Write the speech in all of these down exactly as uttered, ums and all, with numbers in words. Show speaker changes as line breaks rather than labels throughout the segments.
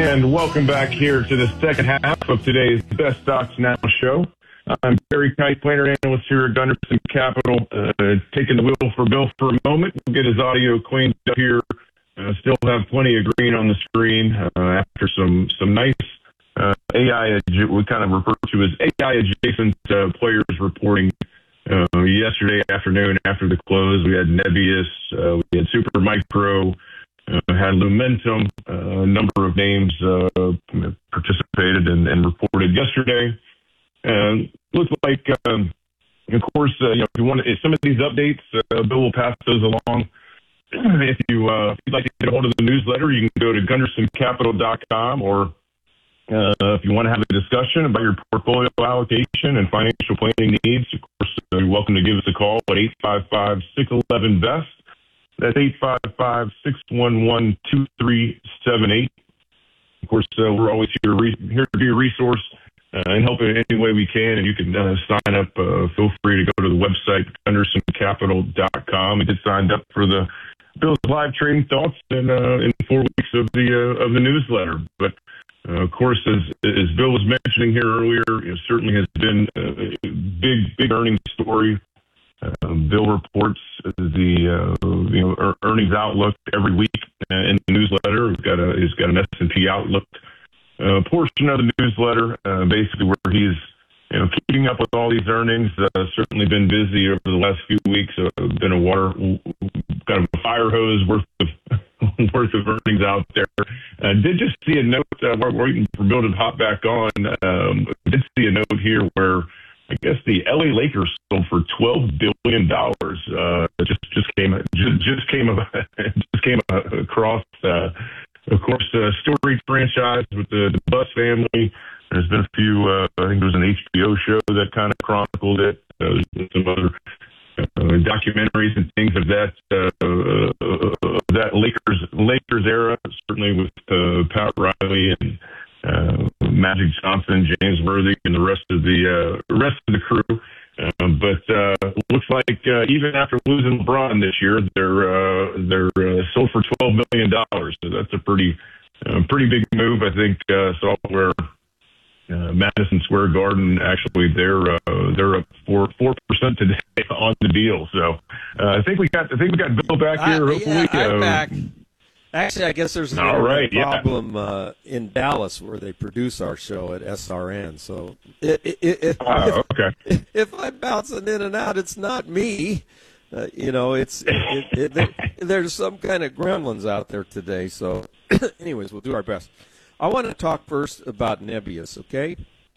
And welcome back here to the second half of today's Best Stocks Now show. I'm Barry Kite, planner analyst here at Gunderson Capital, uh, taking the wheel for Bill for a moment. We'll get his audio cleaned up here. Uh, still have plenty of green on the screen uh, after some some nice uh, A I, we kind of refer to as A I adjacent uh, players reporting. Uh, yesterday afternoon after the close, we had Nebius, uh, we had Supermicro, uh, had Lumentum, uh, a number of names uh, participated and, and reported yesterday. And looks like, um, of course, uh, you know, if you want to, some of these updates, uh, Bill will pass those along. If you uh, if you'd like to get a hold of the newsletter, you can go to gunderson capital dot com, or uh, if you want to have a discussion about your portfolio allocation and financial planning needs, of course, uh, you're welcome to give us a call at eight five five, six one one, B E S T. That's eight five five, six one one, two three seven eight. Of course, uh, we're always here, re- here to be a resource uh, and help in any way we can. And you can uh, sign up. Uh, feel free to go to the website, gunderson capital dot com, and get signed up for the Bill's live trading thoughts in, uh, in four weeks of the uh, of the newsletter. But uh, of course, as as Bill was mentioning here earlier, it certainly has been a big big earnings story. Uh, Bill reports the uh, you know earnings outlook every week in the newsletter. He's got a he's got an S and P outlook uh, portion of the newsletter, uh, basically where he's you know keeping up with all these earnings. Uh, certainly been busy over the last few weeks. Uh, been a water kind of a fire hose worth of worth of earnings out there. Uh, did just see a note. Uh, we're waiting for Bill to hop back on. Um, did see a note here where I guess the L A Lakers sold for twelve billion dollars. Uh, just just came just, just came about, just came across. Uh, of course, uh, storied franchise with the, the Buss family. There's been a few. Uh, I think there was an H B O show that kind of chronicled it. Uh, there's been some other uh, documentaries and things of that uh, uh, that Lakers Lakers era. Certainly with uh, Pat Riley and Uh, Magic Johnson, James Worthy, and the rest of the uh, rest of the crew. Uh, but uh, looks like uh, even after losing LeBron this year, they're uh, they're uh, sold for twelve million dollars. So that's a pretty uh, pretty big move. I think uh, saw where uh, Madison Square Garden actually they're uh, they're up four four percent today on the deal. So uh, I think we got I think we got Bill back here.
Uh,
hopefully,
yeah, I'm
uh,
back. Actually, I guess there's a
All right,
problem
yeah.
uh, in Dallas where they produce our show at S R N. So it, it, it,
Oh, okay.
if, if I'm bouncing in and out, it's not me. Uh, you know, it's it, it, there, there's some kind of gremlins out there today. So, anyways, we'll do our best. I want to talk first about Nebius, okay?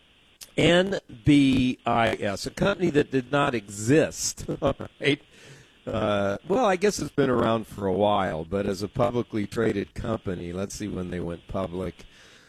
N B I S, a company that did not exist, all right? Uh, well, I guess it's been around for a while, but as a publicly traded company, let's see when they went public.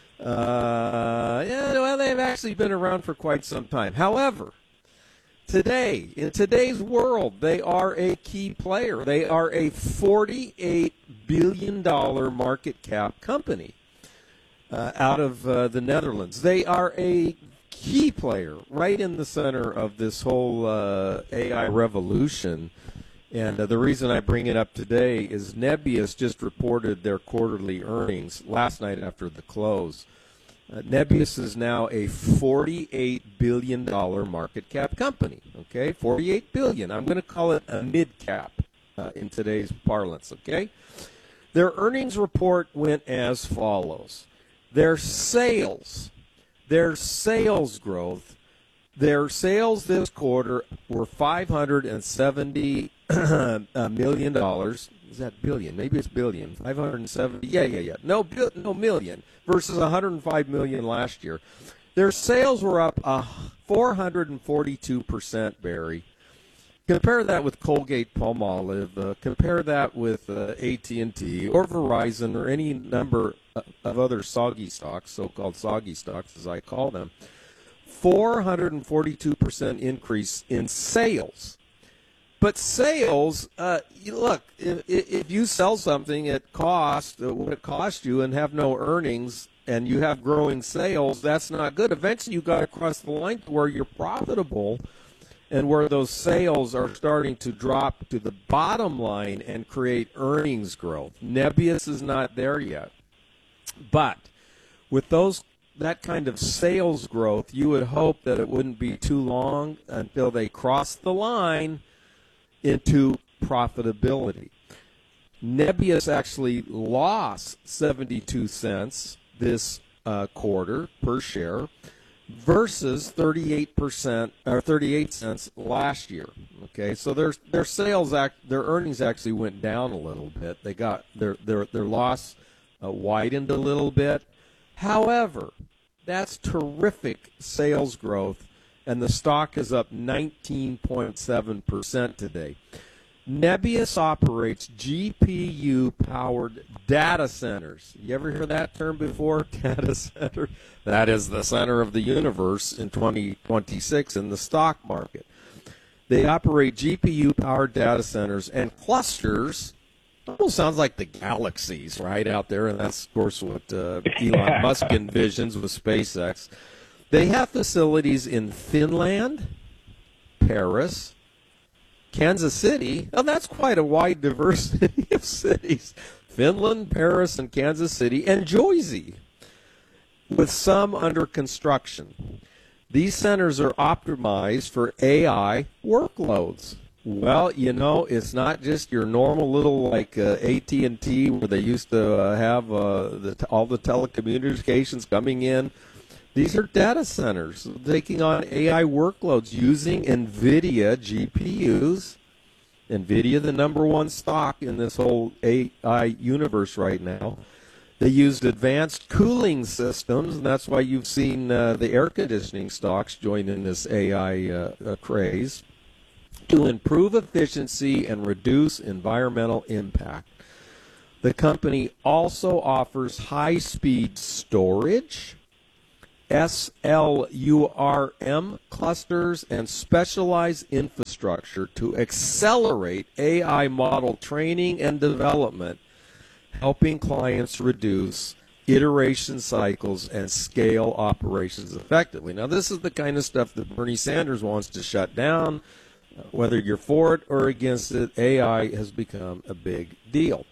Uh, yeah, well, they've actually been around for quite some time. However, today, in today's world, they are a key player. They are a forty-eight billion dollars market cap company uh, out of uh, the Netherlands. They are a key player right in the center of this whole uh, A I revolution. And uh, the reason I bring it up today is Nebius just reported their quarterly earnings last night after the close. Uh, Nebius is now a forty-eight billion dollars market cap company, okay? forty-eight billion dollars. I'm going to call it a mid-cap uh, in today's parlance, okay? Their earnings report went as follows. Their sales, their sales growth, their sales this quarter were five hundred seventy million dollars. Is that billion? Maybe it's billion. five hundred seventy. Yeah, yeah, yeah. No, no million versus one hundred five million last year. Their sales were up uh, four hundred forty-two percent, Barry. Compare that with Colgate-Palmolive. Uh, compare that with uh, A T and T or Verizon or any number of other soggy stocks, so-called soggy stocks as I call them. four hundred forty-two percent increase in sales. But sales, uh, look, if, if you sell something at cost, what it costs you, and have no earnings, and you have growing sales, that's not good. Eventually, you've got to cross the line to where you're profitable and where those sales are starting to drop to the bottom line and create earnings growth. Nebius is not there yet. But with those that kind of sales growth, you would hope that it wouldn't be too long until they cross the line into profitability. Nebius actually lost seventy-two cents this uh, quarter per share versus thirty-eight percent or thirty-eight cents last year. Okay, so their their sales act their earnings actually went down a little bit. They got their their their loss uh, widened a little bit. However, that's terrific sales growth, and the stock is up nineteen point seven percent today. Nebius operates G P U-powered data centers. You ever hear that term before? Data center? That is the center of the universe in twenty twenty-six in the stock market. They operate G P U-powered data centers and clusters. Almost sounds like the galaxies right out there, and that's, of course, what uh, Elon Musk envisions with SpaceX. They have facilities in Finland, Paris, Kansas City. Oh, that's quite a wide diversity of cities. Finland, Paris, and Kansas City, and Jersey, with some under construction. These centers are optimized for A I workloads. Well, you know, it's not just your normal little like uh, A T and T where they used to uh, have uh, the, all the telecommunications coming in. These are data centers taking on A I workloads using NVIDIA G P Us. NVIDIA, the number one stock in this whole A I universe right now. They used advanced cooling systems, and that's why you've seen uh, the air conditioning stocks join in this A I uh, uh, craze, to improve efficiency and reduce environmental impact. The company also offers high-speed storage, S L U R M clusters, and specialized infrastructure to accelerate A I model training and development, helping clients reduce iteration cycles and scale operations effectively. Now, this is the kind of stuff that Bernie Sanders wants to shut down. Whether you're for it or against it, A I has become a big deal.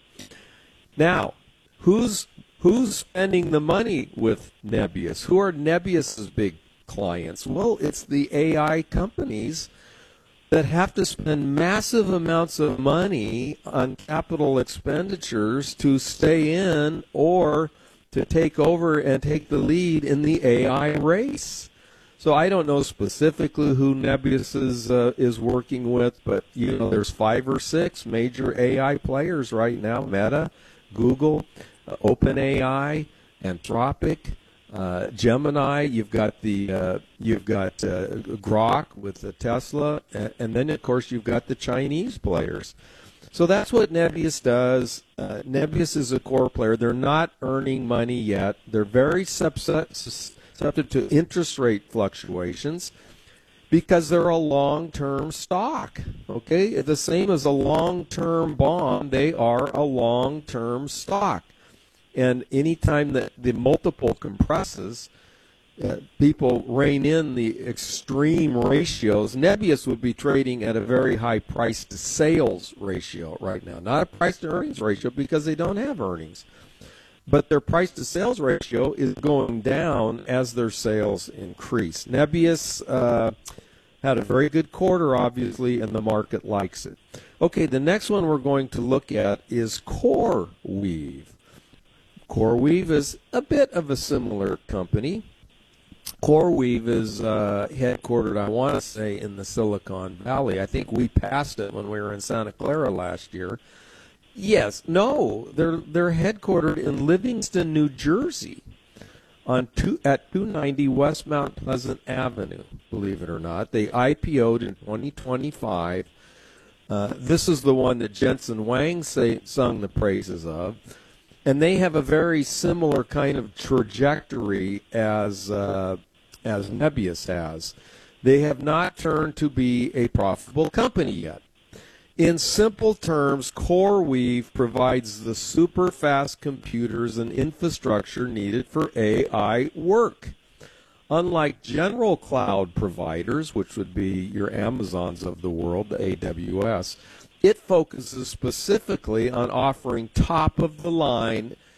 Now, who's who's spending the money with Nebius? Who are Nebius's big clients? Well, it's the A I companies that have to spend massive amounts of money on capital expenditures to stay in or to take over and take the lead in the A I race. So I don't know specifically who Nebius is, uh, is working with, but you know there's five or six major A I players right now: Meta, Google, uh, OpenAI, Anthropic, uh, Gemini. You've got the uh, you've got uh, Grok with the Tesla, and, and then of course you've got the Chinese players. So that's what Nebius does. Uh, Nebius is a core player. They're not earning money yet. They're very subset. Subject to interest rate fluctuations because they're a long-term stock. Okay, the same as a long-term bond, they are a long-term stock. And anytime that the multiple compresses, uh, people rein in the extreme ratios. Nebius would be trading at a very high price-to-sales ratio right now, not a price-to-earnings ratio because they don't have earnings. But their price-to-sales ratio is going down as their sales increase. Nebius uh, had a very good quarter, obviously, and the market likes it. Okay, the next one we're going to look at is CoreWeave. CoreWeave is a bit of a similar company. CoreWeave is uh, headquartered, I want to say, in the Silicon Valley. I think we passed it when we were in Santa Clara last year. Yes, no, they're they're headquartered in Livingston, New Jersey, on two, at two ninety West Mount Pleasant Avenue. Believe it or not, they I P O'd in twenty twenty-five. Uh, this is the one that Jensen Huang say, sung the praises of, and they have a very similar kind of trajectory as uh, as Nebius has. They have not turned to be a profitable company yet. In simple terms, CoreWeave provides the super fast computers and infrastructure needed for A I work. Unlike general cloud providers, which would be your Amazons of the world, the A W S, it focuses specifically on offering top-of-the-line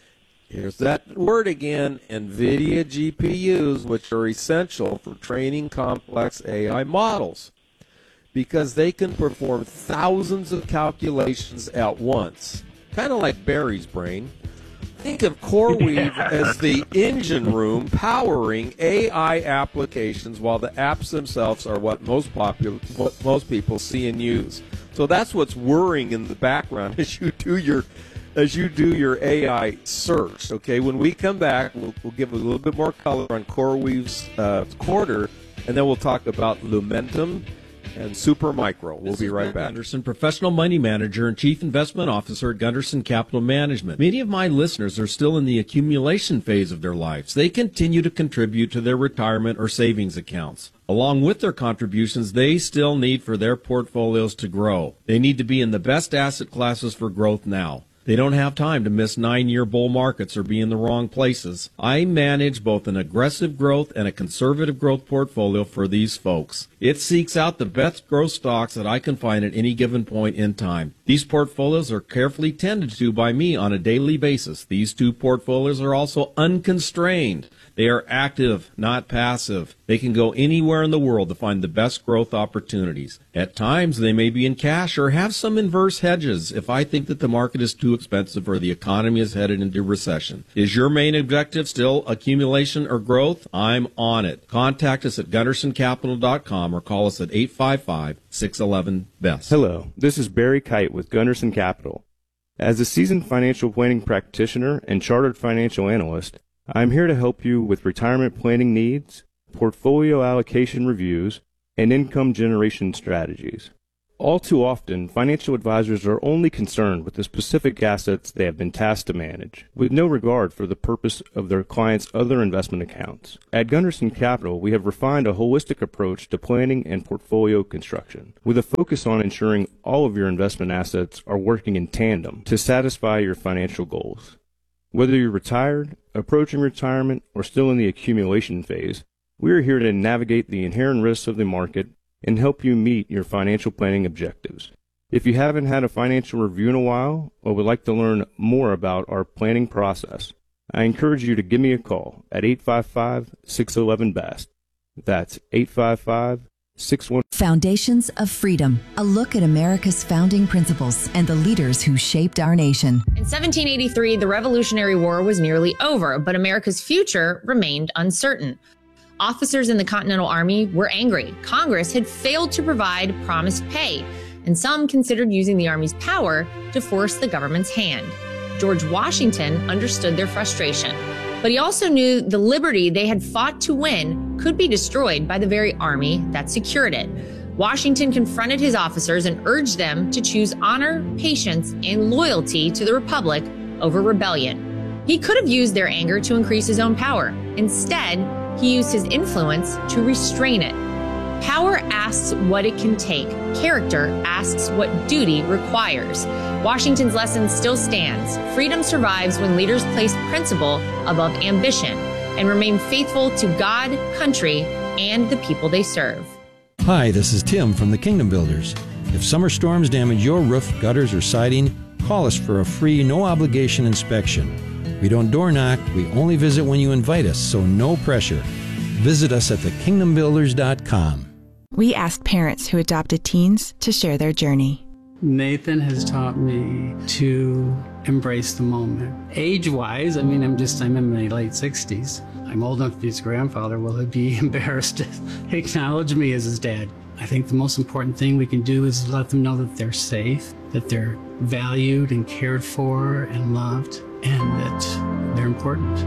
Here's that word again, NVIDIA G P Us, which are essential for training complex A I models because they can perform thousands of calculations at once, kind of like Barry's brain. Think of CoreWeave as the engine room powering A I applications, while the apps themselves are what most popular, what most people see and use. So that's what's whirring in the background as you do your as you do your A I search. Okay, when we come back, we'll, we'll give a little bit more color on CoreWeave's uh, quarter, and then we'll talk about Lumentum and Supermicro. We'll
this
be right
Matt
back.
Gunderson, professional money manager and chief investment officer at Gunderson Capital Management. Many of my listeners are still in the accumulation phase of their lives. They continue to contribute to their retirement or savings accounts. Along with their contributions, they still need for their portfolios to grow. They need to be in the best asset classes for growth now. They don't have time to miss nine-year bull markets or be in the wrong places. I manage both an aggressive growth and a conservative growth portfolio for these folks. It seeks out the best growth stocks that I can find at any given point in time. These portfolios are carefully tended to by me on a daily basis. These two portfolios are also unconstrained. They are active, not passive. They can go anywhere in the world to find the best growth opportunities. At times, they may be in cash or have some inverse hedges if I think that the market is too expensive or the economy is headed into recession. Is your main objective still accumulation or growth? I'm on it. Contact us at gunderson capital dot com or call us at eight five five, six one one, B E S T.
Hello, this is Barry Kite with Gunderson Capital. As a seasoned financial planning practitioner and chartered financial analyst, I'm here to help you with retirement planning needs, portfolio allocation reviews, and income generation strategies. All too often, financial advisors are only concerned with the specific assets they have been tasked to manage, with no regard for the purpose of their clients' other investment accounts. At Gunderson Capital, we have refined a holistic approach to planning and portfolio construction, with a focus on ensuring all of your investment assets are working in tandem to satisfy your financial goals. Whether you're retired, approaching retirement, or still in the accumulation phase, we are here to navigate the inherent risks of the market and help you meet your financial planning objectives. If you haven't had a financial review in a while or would like to learn more about our planning process, I encourage you to give me a call at eight five five, six one one, B E S T. That's eight five five, six one one.
Foundations of Freedom, a look at America's founding principles and the leaders who shaped our nation.
In seventeen eighty-three, the Revolutionary War was nearly over, but America's future remained uncertain. Officers in the Continental Army were angry. Congress had failed to provide promised pay, and some considered using the Army's power to force the government's hand. George Washington understood their frustration, but he also knew the liberty they had fought to win could be destroyed by the very army that secured it. Washington confronted his officers and urged them to choose honor, patience, and loyalty to the Republic over rebellion. He could have used their anger to increase his own power. Instead, he used his influence to restrain it. Power asks what it can take. Character asks what duty requires. Washington's lesson still stands. Freedom survives when leaders place principle above ambition and remain faithful to God, country, and the people they serve.
Hi, this is Tim from the Kingdom Builders. If summer storms damage your roof, gutters, or siding, call us for a free, no-obligation inspection. We don't door knock, we only visit when you invite us, so no pressure. Visit us at the kingdom builders dot com.
We asked parents who adopted teens to share their journey.
Nathan has taught me to embrace the moment. Age-wise, I mean, I'm just, I'm in my late sixties. I'm old enough to be his grandfather. Will he be embarrassed to acknowledge me as his dad? I think the most important thing we can do is let them know that they're safe, that they're valued and cared for and loved, and that they're important.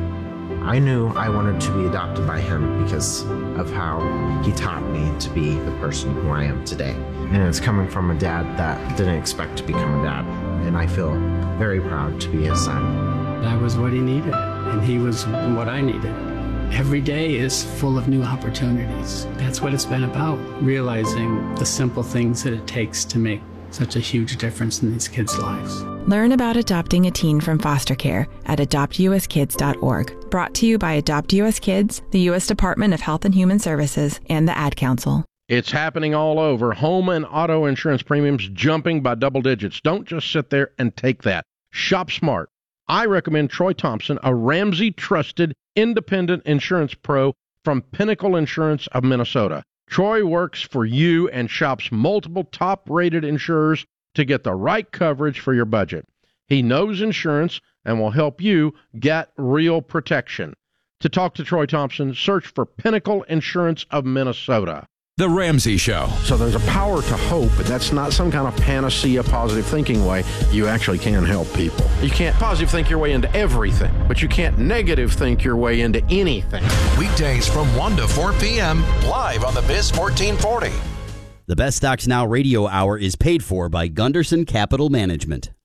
I knew I wanted to be adopted by him because of how he taught me to be the person who I am today. And it's coming from a dad that didn't expect to become a dad. And I feel very proud to be his son.
I was what he needed, and he was what I needed. Every day is full of new opportunities. That's what it's been about, realizing the simple things that it takes to make such a huge difference in these kids' lives.
Learn about adopting a teen from foster care at adopt u s kids dot org. Brought to you by Adopt U S Kids, the U S Department of Health and Human Services, and the Ad Council.
It's happening all over. Home and auto insurance premiums jumping by double digits. Don't just sit there and take that. Shop smart. I recommend Troy Thompson, a Ramsey-trusted independent insurance pro from Pinnacle Insurance of Minnesota. Troy works for you and shops multiple top-rated insurers to get the right coverage for your budget. He knows insurance and will help you get real protection. To talk to Troy Thompson, search for Pinnacle Insurance of Minnesota.
The Ramsey Show.
So there's a power to hope, but that's not some kind of panacea positive thinking way. You actually can help people. You can't positive think your way into everything, but you can't negative think your way into anything.
Weekdays from one to four p.m. live on the Biz fourteen forty.
The Best Stocks Now radio hour is paid for by Gunderson Capital Management.